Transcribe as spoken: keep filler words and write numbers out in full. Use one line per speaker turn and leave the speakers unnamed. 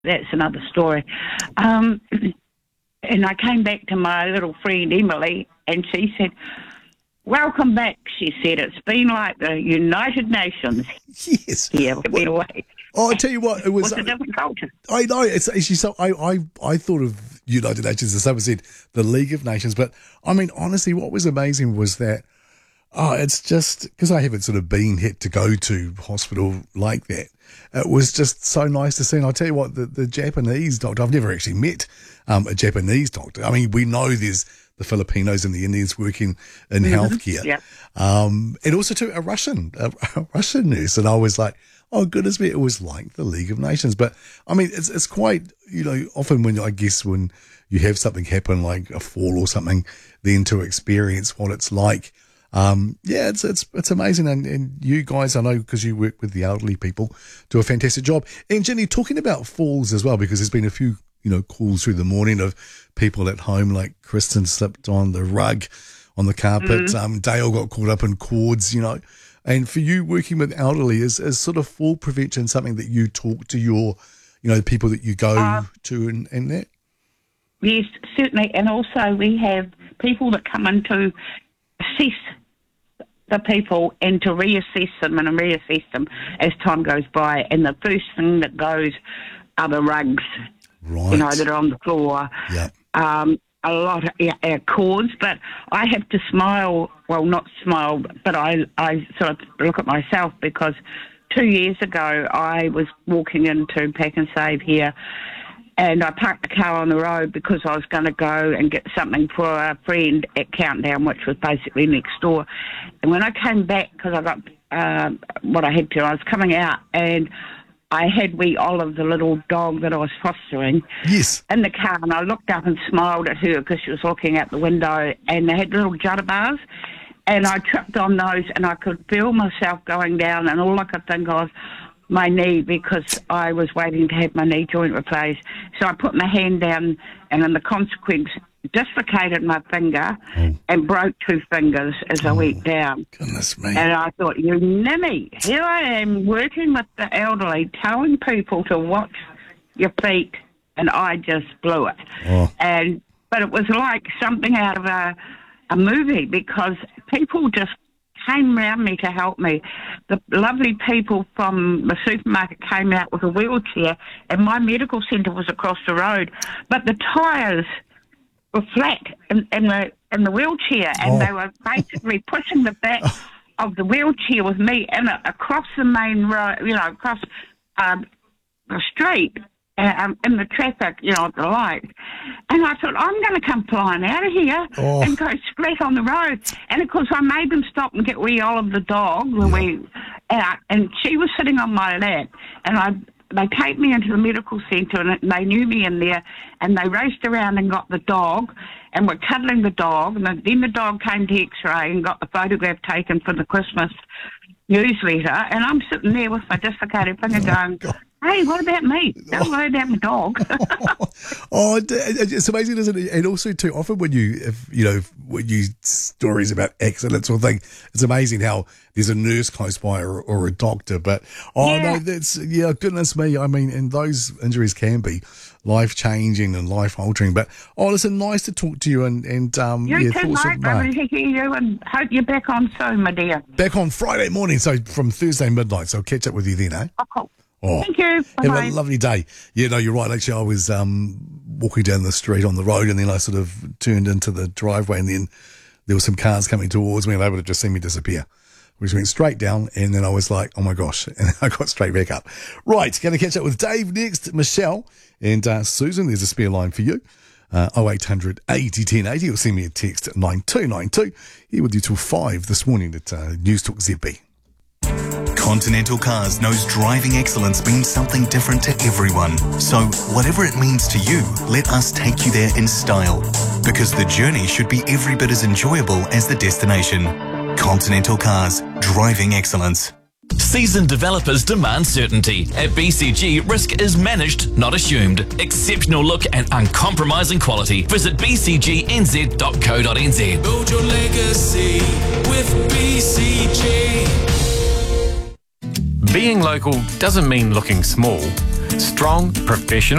that's another story. Um, and I came back to my little friend Emily, and she said, "Welcome back," she said. "It's been like the United Nations."
Yes.
Yeah, we went away.
Oh, I tell you what, it was,
It was a different culture.
I know. It's actually so. I, I, I thought of United Nations as someone said the League of Nations, but I mean, honestly, what was amazing was that. Oh, it's just because I haven't sort of been hit to go to hospital like that. It was just so nice to see. And I'll tell you what, the, the Japanese doctor, I've never actually met um, a Japanese doctor. I mean, we know there's the Filipinos and the Indians working in
Mm-hmm.
healthcare.
Yep.
Um, and also to a Russian, a, a Russian nurse. And I was like, oh, goodness me, it was like the League of Nations. But I mean, it's, it's quite, you know, often when I guess when you have something happen like a fall or something, then to experience what it's like. Um, yeah, it's, it's, it's amazing. And, and you guys, I know, because you work with the elderly people, do a fantastic job. And Jenny, talking about falls as well, because there's been a few, you know, calls through the morning of people at home, like Kristen slipped on the rug on the carpet. Mm. Um, Dale got caught up in cords, you know, and for you working with elderly, is, is sort of fall prevention something that you talk to your, you know, the people that you go uh, to and, and that?
Yes, certainly. And also we have people that come in to assess the people and to reassess them and reassess them as time goes by. And the first thing that goes are the rugs,
right.
you know, that are on the floor.
Yeah.
Um, a lot of yeah, uh, cords, but I have to smile, well, not smile, but I, I sort of look at myself because two years ago I was walking into Pack and Save here, and I parked the car on the road because I was going to go and get something for a friend at Countdown, which was basically next door. And when I came back, because I got uh, what I had to, I was coming out, and I had wee Olive, the little dog that I was fostering,
yes,
in the car, and I looked up and smiled at her because she was looking out the window, and they had little judder bars, and I tripped on those, and I could feel myself going down, and all I could think of my knee, because I was waiting to have my knee joint replaced. So I put my hand down, and in the consequence, dislocated my finger oh. and broke two fingers as I oh, went down.
Goodness me.
And I thought, you nimmy, here I am working with the elderly, telling people to watch your feet, and I just blew it.
Oh.
And But it was like something out of a, a movie, because people just came round me to help me. The lovely people from the supermarket came out with a wheelchair, and my medical centre was across the road. But the tyres were flat in, in the in the wheelchair, and
oh.
they were basically pushing the back of the wheelchair with me in a, across the main road, you know, across um, the street. Um, in the traffic, you know, at the light. And I thought, I'm going to come flying out of here
oh.
and go splat on the road. And, of course, I made them stop and get wee Olive the dog, the
yeah.
wee, out, and she was sitting on my lap. And I, they take me into the medical centre, and they knew me in there, and they raced around and got the dog, and were cuddling the dog. And then the dog came to X-ray and got the photograph taken for the Christmas newsletter. And I'm sitting there with my dislocated finger going,
God.
Hey, what about me? Don't worry about my dog.
oh, it's amazing, isn't it? And also, too, often when you, if, you know, when you stories about accidents or things, it's amazing how there's a nurse close by or, or a doctor. But oh
yeah.
no, that's yeah, goodness me. I mean, and those injuries can be life changing and life altering. But oh, listen, nice to talk to you, and and um,
you
yeah,
too, mate. Lovely to hear you, and hope you're back on soon, my dear.
Back on Friday morning, so from Thursday midnight. So I'll catch up with you then, eh?
Oh, cool.
Oh,
thank you. Bye-bye.
Have a lovely day. Yeah, no, you're right. Actually, I was um, walking down the street on the road, and then I sort of turned into the driveway, and then there were some cars coming towards me, and they would have just seen me disappear. We just went straight down, and then I was like, oh my gosh, and I got straight back up. Right, going to catch up with Dave next, Michelle, and uh, Susan. There's a spare line for you. Uh, oh eight hundred eighty ten eighty, or send me a text at nine two nine two. Here with you till five this morning at uh, News Talk Z B.
Continental Cars knows driving excellence means something different to everyone. So whatever it means to you, let us take you there in style. Because the journey should be every bit as enjoyable as the destination. Continental Cars, driving excellence.
Seasoned developers demand certainty. At B C G, risk is managed, not assumed. Exceptional look and uncompromising quality. Visit b c g n z dot co dot n z.
Build your legacy with B C G.
Being local doesn't mean looking small. Strong, professional